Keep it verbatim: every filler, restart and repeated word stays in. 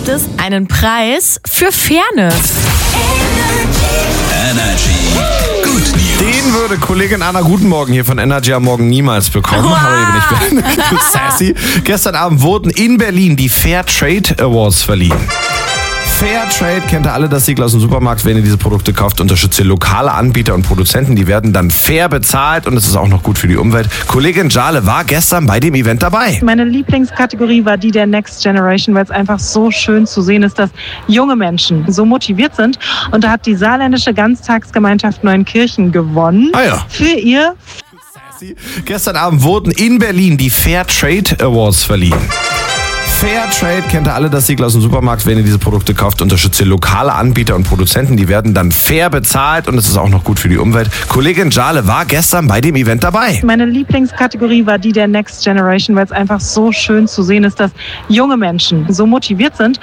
gibt es einen Preis für Fairness. Energy Good News. Den würde Kollegin Anna Guten Morgen hier von Energy am Morgen niemals bekommen. Wow. Aber ich bin sassy. Gestern Abend wurden in Berlin die Fair Trade Awards verliehen. Fair Trade kennt ihr alle, das Siegel aus dem Supermarkt. Wenn ihr diese Produkte kauft, unterstützt ihr lokale Anbieter und Produzenten. Die werden dann fair bezahlt und es ist auch noch gut für die Umwelt. Kollegin Jale war gestern bei dem Event dabei. Meine Lieblingskategorie war die der Next Generation, weil es einfach so schön zu sehen ist, dass junge Menschen so motiviert sind. Und da hat die saarländische Ganztagsgemeinschaft Neuenkirchen gewonnen. Ah ja. Für ihr... Gestern Abend wurden in Berlin die Fair Trade Awards verliehen. Fair Trade kennt ihr alle, das Siegel aus dem Supermarkt. Wenn ihr diese Produkte kauft, unterstützt ihr lokale Anbieter und Produzenten. Die werden dann fair bezahlt und es ist auch noch gut für die Umwelt. Kollegin Jale war gestern bei dem Event dabei. Meine Lieblingskategorie war die der Next Generation, weil es einfach so schön zu sehen ist, dass junge Menschen so motiviert sind.